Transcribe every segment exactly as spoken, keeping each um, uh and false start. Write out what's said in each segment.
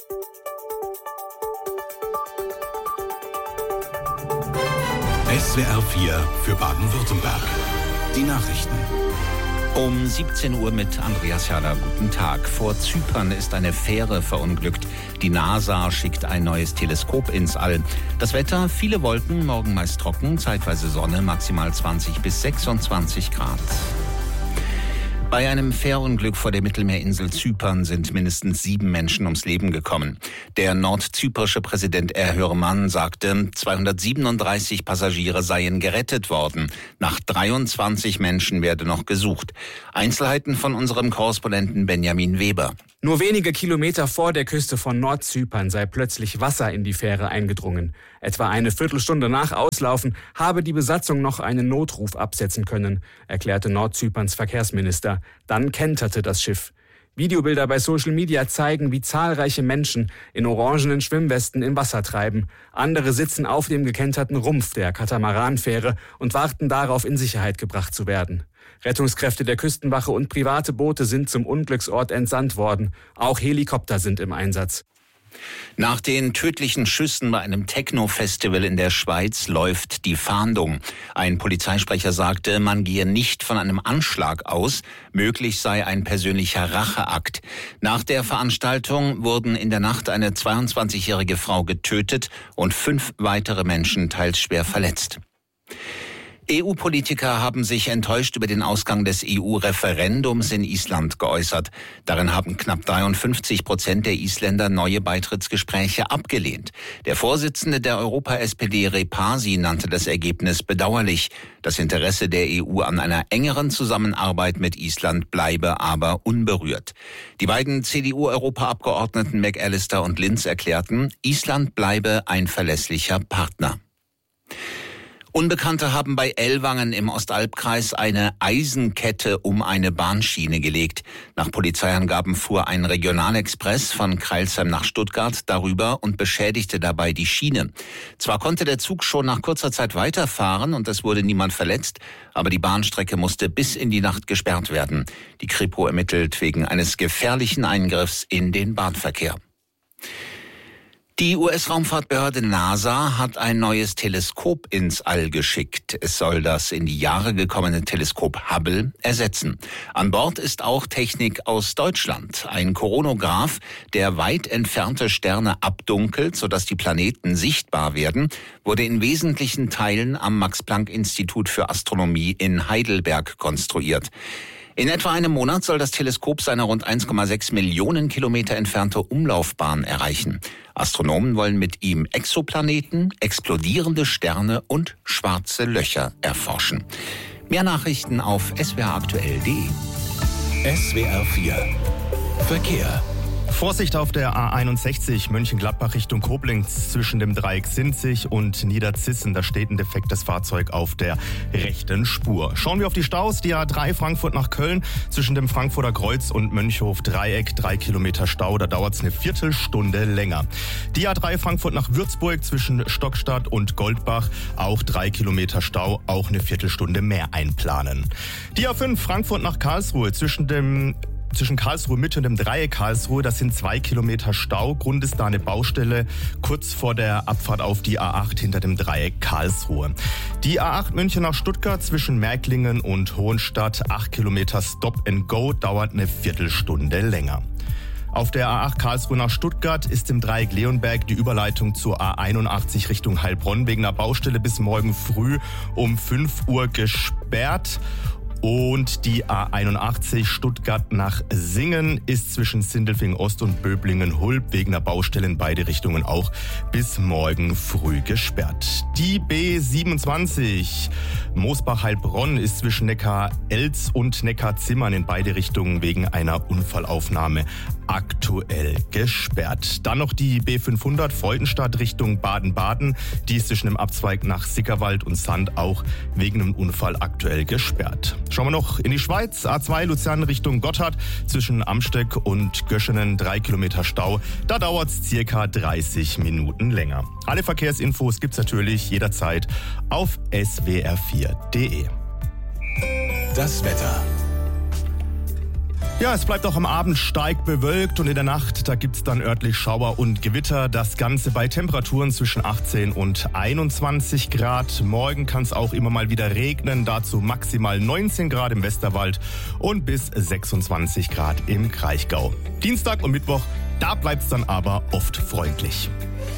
S W R vier für Baden-Württemberg. Die Nachrichten. Um siebzehn Uhr mit Andreas Herder. Guten Tag. Vor Zypern ist eine Fähre verunglückt. Die NASA schickt ein neues Teleskop ins All. Das Wetter, viele Wolken, morgen meist trocken, zeitweise Sonne, maximal zwanzig bis sechsundzwanzig Grad. Bei einem Fährunglück vor der Mittelmeerinsel Zypern sind mindestens sieben Menschen ums Leben gekommen. Der nordzyprische Präsident Erhürman sagte, zweihundertsiebenunddreißig Passagiere seien gerettet worden. Nach dreiundzwanzig Menschen werde noch gesucht. Einzelheiten von unserem Korrespondenten Benjamin Weber. Nur wenige Kilometer vor der Küste von Nordzypern sei plötzlich Wasser in die Fähre eingedrungen. Etwa eine Viertelstunde nach Auslaufen habe die Besatzung noch einen Notruf absetzen können, erklärte Nordzyperns Verkehrsminister. Dann kenterte das Schiff. Videobilder bei Social Media zeigen, wie zahlreiche Menschen in orangenen Schwimmwesten im Wasser treiben. Andere sitzen auf dem gekenterten Rumpf der Katamaranfähre und warten darauf, in Sicherheit gebracht zu werden. Rettungskräfte der Küstenwache und private Boote sind zum Unglücksort entsandt worden. Auch Helikopter sind im Einsatz. Nach den tödlichen Schüssen bei einem Techno-Festival in der Schweiz läuft die Fahndung. Ein Polizeisprecher sagte, man gehe nicht von einem Anschlag aus. Möglich sei ein persönlicher Racheakt. Nach der Veranstaltung wurden in der Nacht eine zweiundzwanzigjährige Frau getötet und fünf weitere Menschen teils schwer verletzt. E U-Politiker haben sich enttäuscht über den Ausgang des E U-Referendums in Island geäußert. Darin haben knapp dreiundfünfzig Prozent der Isländer neue Beitrittsgespräche abgelehnt. Der Vorsitzende der Europa-S P D, Repasi, nannte das Ergebnis bedauerlich. Das Interesse der E U an einer engeren Zusammenarbeit mit Island bleibe aber unberührt. Die beiden C D U-Europaabgeordneten McAllister und Linz erklärten, Island bleibe ein verlässlicher Partner. Unbekannte haben bei Ellwangen im Ostalbkreis eine Eisenkette um eine Bahnschiene gelegt. Nach Polizeiangaben fuhr ein Regionalexpress von Crailsheim nach Stuttgart darüber und beschädigte dabei die Schiene. Zwar konnte der Zug schon nach kurzer Zeit weiterfahren und es wurde niemand verletzt, aber die Bahnstrecke musste bis in die Nacht gesperrt werden. Die Kripo ermittelt wegen eines gefährlichen Eingriffs in den Bahnverkehr. Die U S-Raumfahrtbehörde NASA hat ein neues Teleskop ins All geschickt. Es soll das in die Jahre gekommene Teleskop Hubble ersetzen. An Bord ist auch Technik aus Deutschland. Ein Koronograph, der weit entfernte Sterne abdunkelt, sodass die Planeten sichtbar werden, wurde in wesentlichen Teilen am Max-Planck-Institut für Astronomie in Heidelberg konstruiert. In etwa einem Monat soll das Teleskop seine rund eins Komma sechs Millionen Kilometer entfernte Umlaufbahn erreichen. Astronomen wollen mit ihm Exoplaneten, explodierende Sterne und schwarze Löcher erforschen. Mehr Nachrichten auf s w r aktuell punkt de. S W R vier Verkehr. Vorsicht auf der A einundsechzig Mönchengladbach Richtung Koblenz zwischen dem Dreieck Sinzig und Niederzissen. Da steht ein defektes Fahrzeug auf der rechten Spur. Schauen wir auf die Staus. Die A drei Frankfurt nach Köln zwischen dem Frankfurter Kreuz und Mönchhof Dreieck. Drei Kilometer Stau, da dauert es eine Viertelstunde länger. Die A drei Frankfurt nach Würzburg zwischen Stockstadt und Goldbach. Auch drei Kilometer Stau, auch eine Viertelstunde mehr einplanen. Die A fünf Frankfurt nach Karlsruhe zwischen dem Zwischen Karlsruhe Mitte und dem Dreieck Karlsruhe, das sind zwei Kilometer Stau. Grund ist da eine Baustelle kurz vor der Abfahrt auf die A acht hinter dem Dreieck Karlsruhe. Die A acht München nach Stuttgart zwischen Märklingen und Hohenstadt, acht Kilometer Stop and Go, dauert eine Viertelstunde länger. Auf der A acht Karlsruhe nach Stuttgart ist im Dreieck Leonberg die Überleitung zur A einundachtzig Richtung Heilbronn wegen einer Baustelle bis morgen früh um fünf Uhr gesperrt. Und die A einundachtzig Stuttgart nach Singen ist zwischen Sindelfingen Ost und Böblingen-Hulb wegen der Baustelle in beide Richtungen auch bis morgen früh gesperrt. Die B siebenundzwanzig Moosbach-Heilbronn ist zwischen Neckar-Elz und Neckar-Zimmern in beide Richtungen wegen einer Unfallaufnahme aktuell gesperrt. Dann noch die B fünfhundert Freudenstadt Richtung Baden-Baden. Die ist zwischen dem Abzweig nach Sickerwald und Sand auch wegen einem Unfall aktuell gesperrt. Schauen wir noch in die Schweiz. A zwei Luzern Richtung Gotthard zwischen Amsteck und Göschenen drei Kilometer Stau. Da dauert es circa dreißig Minuten länger. Alle Verkehrsinfos gibt's natürlich jederzeit auf s w r vier punkt de. Das Wetter. Ja, es bleibt auch am Abend stark bewölkt und in der Nacht, da gibt's dann örtlich Schauer und Gewitter. Das Ganze bei Temperaturen zwischen achtzehn und einundzwanzig Grad. Morgen kann es auch immer mal wieder regnen, dazu maximal neunzehn Grad im Westerwald und bis sechsundzwanzig Grad im Kraichgau. Dienstag und Mittwoch, da bleibt's dann aber oft freundlich.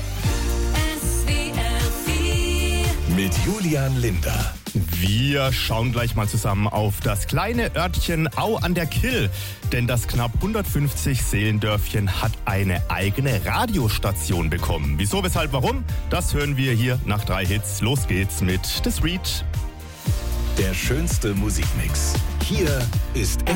Mit Julian Linder. Wir schauen gleich mal zusammen auf das kleine Örtchen Au an der Kyll. Denn das knapp hundertfünfzig Seelendörfchen hat eine eigene Radiostation bekommen. Wieso, weshalb, warum? Das hören wir hier nach drei Hits. Los geht's mit The Street. Der schönste Musikmix. Hier ist